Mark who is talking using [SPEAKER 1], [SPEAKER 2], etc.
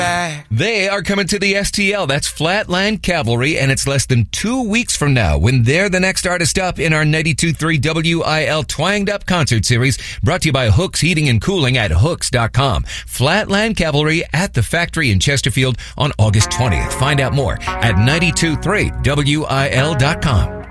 [SPEAKER 1] back.
[SPEAKER 2] They are coming to the STL. That's Flatland Cavalry, and it's less than 2 weeks from now when they're the next artist up in our 92.3 WIL Twanged Up concert series, brought to you by Hooks Heating and Cooling at Hooks.com. Flatland Cavalry at the Factory in Chesterfield on August 20th. Find out more at 92.3WIL.com.